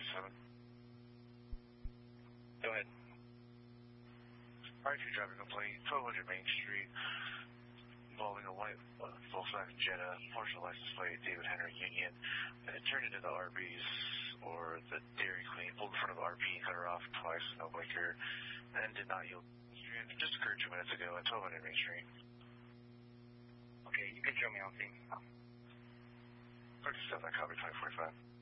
7. Go ahead. R2 driving complaint, 1200 Main Street, involving a white Volkswagen Jetta, partial license plate, David Henry Union. It turned into the Arby's or the Dairy Queen, pulled in front of RP, cut her off twice, no blinker, and did not yield. It just occurred 2 minutes ago at 1200 Main Street. Okay, you can show me on scene. 37, copy 2045.